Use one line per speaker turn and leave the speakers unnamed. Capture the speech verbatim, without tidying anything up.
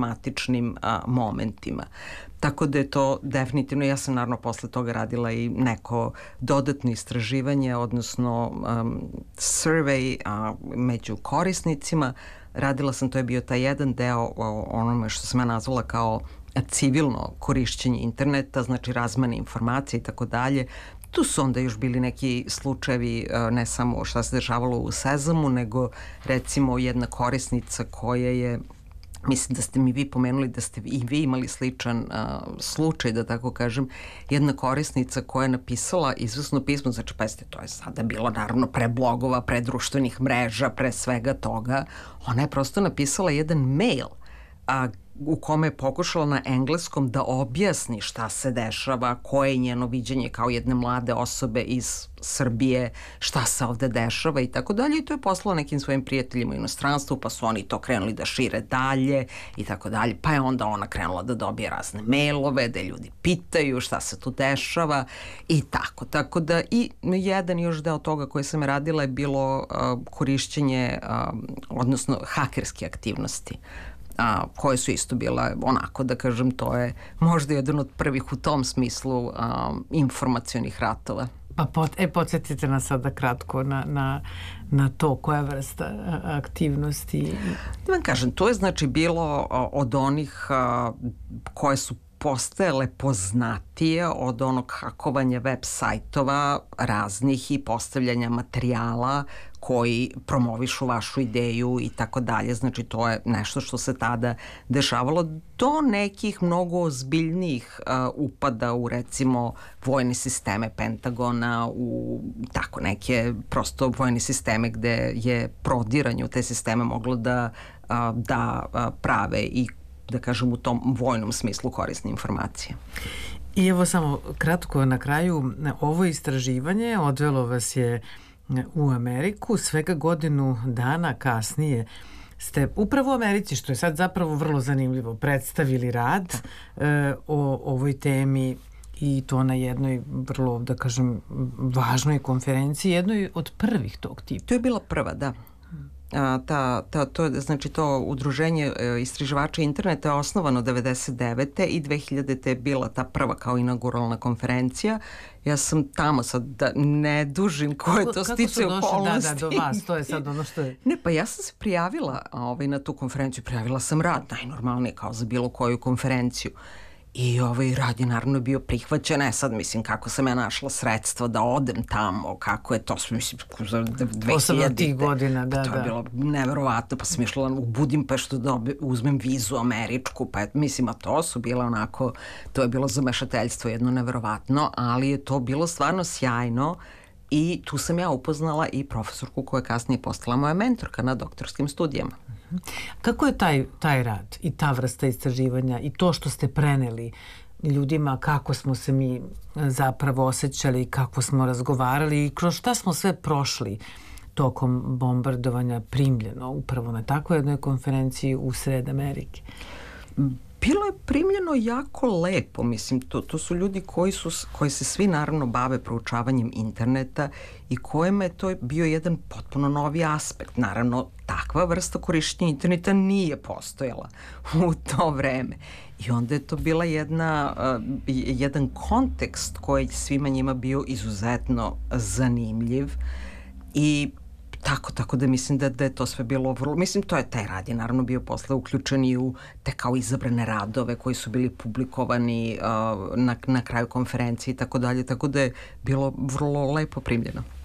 dramatičnim a, momentima. Tako da je to definitivno, ja sam naravno posle toga radila i neko dodatno istraživanje, odnosno um, survey a, među korisnicima. Radila sam, to je bio taj jedan deo o onome što sam ja nazvala kao civilno korišćenje interneta, znači razmene informacije i tako dalje. Tu su onda još bili neki slučajevi, ne samo šta se dešavalo u Sezamu, nego recimo jedna korisnica koja je, mislim da ste mi vi pomenuli da ste i vi imali sličan uh, slučaj, da tako kažem, jedna korisnica koja je napisala izvesno pismo, znači pa jeste, to je sada bilo naravno pre blogova, pre društvenih mreža, pre svega toga. Ona je prosto napisala jedan mail a, u kome je pokušala na engleskom da objasni šta se dešava, koje je njeno viđenje kao jedne mlade osobe iz Srbije, šta se ovde dešava i tako dalje. I to je poslala nekim svojim prijateljima u inostranstvu, pa su oni to krenuli da šire dalje i tako dalje. Pa je onda ona krenula da dobije razne mailove, da ljudi pitaju šta se tu dešava i tako. Tako da i jedan još deo toga koje sam radila je bilo uh, korišćenje, uh, odnosno hakerske aktivnosti, a, koje su isto bile onako, da kažem, to je možda jedan od prvih u tom smislu a, informacionih ratova.
Pa pot, e, podsjetite nas sada kratko na, na, na to, koja vrsta aktivnosti?
Da vam kažem, to je znači bilo a, od onih a, koje su postajale poznatije od onog hakovanja web sajtova raznih i postavljanja materijala koji promovišu vašu ideju i tako dalje. Znači to je nešto što se tada dešavalo do nekih mnogo ozbiljnijih uh, upada u recimo vojne sisteme Pentagona, u tako neke prosto vojne sisteme gde je prodiranje u te sisteme moglo da, uh, da uh, prave i da kažem u tom vojnom smislu korisne informacije.
I evo samo kratko na kraju, ovo istraživanje odvelo vas je u Ameriku, svega godinu dana kasnije ste upravo u Americi, što je sad zapravo vrlo zanimljivo, predstavili rad e, o ovoj temi i to na jednoj vrlo, da kažem, važnoj konferenciji, jednoj od prvih tog tipa.
To je bila prva, da. A, ta, ta, to, znači to udruženje e, istraživača interneta je osnovano devedeset devete i dve hiljadite je bila ta prva kao inauguralna konferencija. Ja sam tamo sad, da ne dužim ko je to stiče okolnosti.
Da, da, do vas, to je sad ono što je...
Ne, pa ja sam se prijavila ovaj, na tu konferenciju, prijavila sam rad, najnormalnije kao za bilo koju konferenciju. I ovaj rad je naravno bio prihvaćen, e sad mislim kako sam ja našla sredstva da odem tamo, kako je to, mislim, za dve hiljadite.
Posebno tih godina, da,
pa to
da.
je bilo neverovatno, pa sam išla u Budimpeštu da uzmem vizu američku, pa mislim, a to su bila onako, to je bilo zamešateljstvo jedno neverovatno, ali je to bilo stvarno sjajno. I tu sam ja upoznala i profesorku koja je kasnije postala moja mentorka na doktorskim studijama.
Kako je taj, taj rad i ta vrsta istraživanja i to što ste preneli ljudima, kako smo se mi zapravo osjećali, kako smo razgovarali i kroz šta smo sve prošli tokom bombardovanja primljeno upravo na takvoj jednoj konferenciji u sred Amerike?
Bilo je primljeno jako lepo, mislim, to, to su ljudi koji, su, koji se svi naravno bave proučavanjem interneta i kojima je to bio jedan potpuno novi aspekt. Naravno, takva vrsta korišćenja interneta nije postojala u to vreme. I onda je to bila jedna, uh, jedan kontekst koji svima njima bio izuzetno zanimljiv i Tako, tako da mislim da, da je to sve bilo vrlo, mislim to je taj rad je naravno bio posle uključen i u te kao izabrane radove koji su bili publikovani uh, na, na kraju konferencije i tako dalje, tako da je bilo vrlo lepo primljeno.